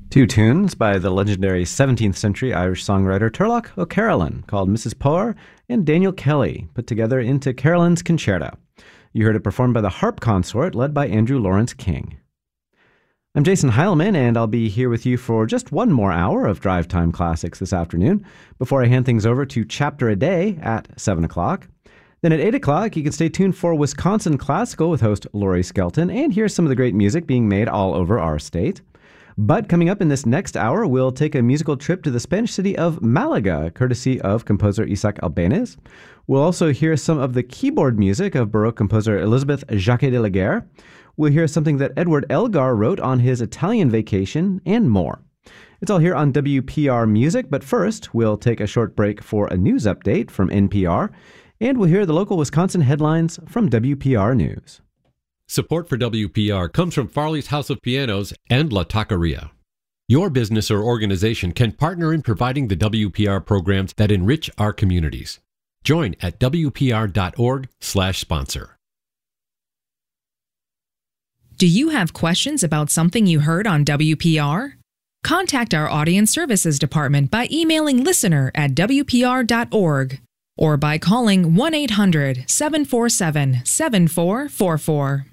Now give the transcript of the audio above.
Two tunes by the legendary 17th century Irish songwriter Turlough O'Carolan called Mrs. Power and Daniel Kelly, put together into Carolyn's Concerta. You heard it performed by the Harp Consort, led by Andrew Lawrence King. I'm Jason Heilman, and I'll be here with you for just one more hour of Drive Time Classics this afternoon, before I hand things over to Chapter a Day at 7 o'clock. Then at 8 o'clock, you can stay tuned for Wisconsin Classical with host Lori Skelton, and hear some of the great music being made all over our state. But coming up in this next hour, we'll take a musical trip to the Spanish city of Malaga, courtesy of composer Isaac Albéniz. We'll also hear some of the keyboard music of Baroque composer Elizabeth Jacquet de la Guerre. We'll hear something that Edward Elgar wrote on his Italian vacation, and more. It's all here on WPR Music, but first, we'll take a short break for a news update from NPR, and we'll hear the local Wisconsin headlines from WPR News. Support for WPR comes from Farley's House of Pianos and La Taqueria. Your business or organization can partner in providing the WPR programs that enrich our communities. Join at WPR.org/sponsor. Do you have questions about something you heard on WPR? Contact our Audience Services Department by emailing listener@WPR.org or by calling 1-800-747-7444.